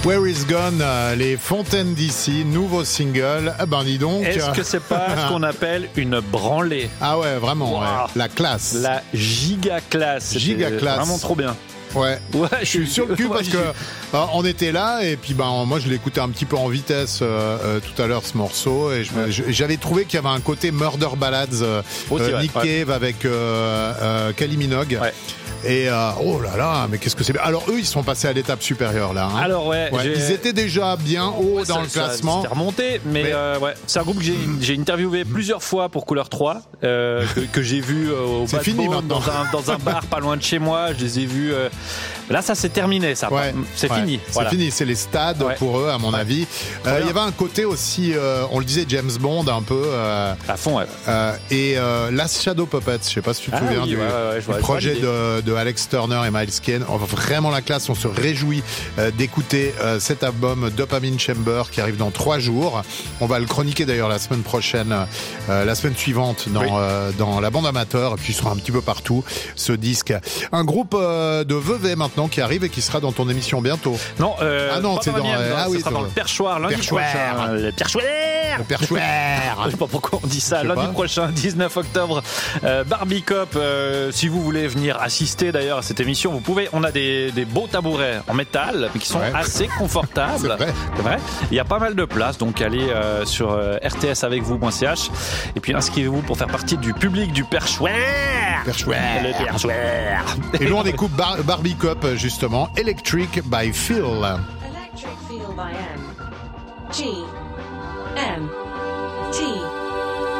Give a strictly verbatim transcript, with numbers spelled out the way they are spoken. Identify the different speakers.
Speaker 1: Where is Gone, euh, les Fontaines D C, nouveau single. Eh ben dis donc.
Speaker 2: Est-ce que c'est pas ce qu'on appelle une branlée?
Speaker 1: Ah ouais, vraiment,
Speaker 2: wow.
Speaker 1: ouais. La classe.
Speaker 2: La giga classe.
Speaker 1: Giga classe.
Speaker 2: Vraiment trop bien.
Speaker 1: Ouais,
Speaker 2: ouais
Speaker 1: je suis sur le cul parce que euh, on était là et puis ben moi je l'écoutais un petit peu en vitesse euh, euh, tout à l'heure ce morceau et je, ouais. je, j'avais trouvé qu'il y avait un côté Murder Ballads, euh, Aussi, euh, Nick ouais. Cave avec euh, euh, Kylie Minogue. Ouais. Et euh, oh là là, mais qu'est-ce que c'est bien. Alors eux, ils sont passés à l'étape supérieure là. Hein.
Speaker 2: Alors ouais,
Speaker 1: ouais ils étaient déjà bien haut ouais, dans ça, le classement.
Speaker 2: C'était remonté, mais, mais... Euh, ouais, c'est un groupe que j'ai, j'ai interviewé plusieurs fois pour Couleur trois, euh, que, que j'ai vu euh, au
Speaker 1: c'est fini maintenant.
Speaker 2: Dans un dans un bar pas loin de chez moi. Je les ai vus. Euh... Là, ça c'est terminé, ça.
Speaker 1: Ouais,
Speaker 2: c'est
Speaker 1: ouais,
Speaker 2: fini.
Speaker 1: C'est
Speaker 2: voilà.
Speaker 1: fini. C'est les stades ouais. pour eux, à mon ouais. avis. Il euh, y avait un côté aussi, euh, on le disait, James Bond un peu. Euh,
Speaker 2: à fond, ouais.
Speaker 1: Euh, et euh, Last Shadow Puppets. Je sais pas si tu te
Speaker 2: ah,
Speaker 1: souviens
Speaker 2: oui,
Speaker 1: du,
Speaker 2: ouais, ouais,
Speaker 1: du projet de, de Alex Turner et Miles Kane. On va vraiment la classe. On se réjouit euh, d'écouter euh, cet album Dopamine Chamber qui arrive dans trois jours. On va le chroniquer d'ailleurs la semaine prochaine, euh, la semaine suivante dans oui. euh, dans la bande amateur. Et puis il sera un petit peu partout ce disque. Un groupe euh, de Vevey maintenant qui arrive et qui sera dans ton émission bientôt.
Speaker 2: Non, euh,
Speaker 1: ah non, c'est dans,
Speaker 2: mienne,
Speaker 1: euh,
Speaker 2: non,
Speaker 1: ah oui,
Speaker 2: sera dans le Perchoir lundi
Speaker 1: Perchoir.
Speaker 2: prochain. Le Perchoir.
Speaker 1: Le Perchoir.
Speaker 2: Je sais pas pourquoi on dit ça. Lundi pas. prochain, dix-neuf octobre, euh, Barbie Cop. Euh, si vous voulez venir assister d'ailleurs à cette émission, vous pouvez. On a des, des beaux tabourets en métal, mais qui sont ouais. assez confortables.
Speaker 1: C'est vrai.
Speaker 2: C'est vrai. Il y a pas mal de place, donc allez euh, sur euh, r t s avec vous point c h et puis inscrivez-vous pour faire partie du public du Perchoir.
Speaker 1: Perchoir.
Speaker 2: Le Perchoir.
Speaker 1: Et nous on écoute Bar- Barbie Cop justement, Electric by Phil.
Speaker 3: Electric Feel by M. G. M.